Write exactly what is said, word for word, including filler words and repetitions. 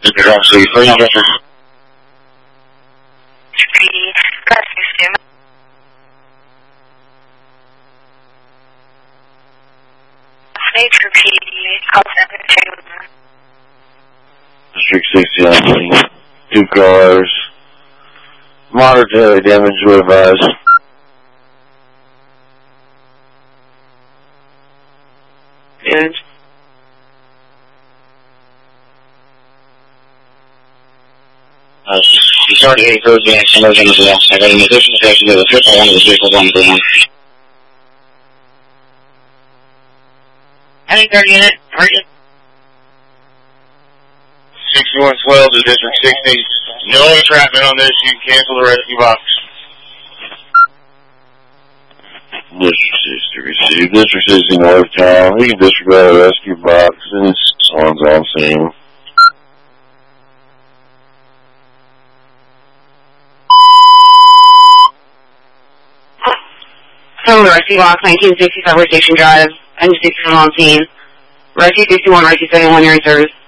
Nature P D, call seven two. District sixty-nine, two cars. Moderate to heavy damage, would advise. Good. Uh, you started getting code gas, some of them as well. I got an additional station to the triple one of the vehicles on the one. Any third unit, target. sixty-one twelve to District sixty. No entrapment on this, you can cancel the rescue box. District sixty received. District sixty North Town. We can disregard the rescue box and it's on on scene. Total rescue box, nineteen sixty-seven Station Drive, N sixty-one on scene. Rescue sixty-one, Rescue seventy-one, you're in service.